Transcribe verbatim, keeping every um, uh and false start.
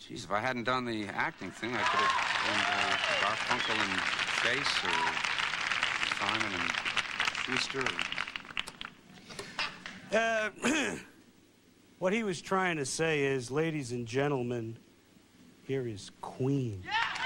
Geez, if I hadn't done the acting thing, I could have been uh, Garfunkel and Chase or Simon and Schuster. Or... Uh, what he was trying to say is, ladies and gentlemen, here is Queen. Yeah!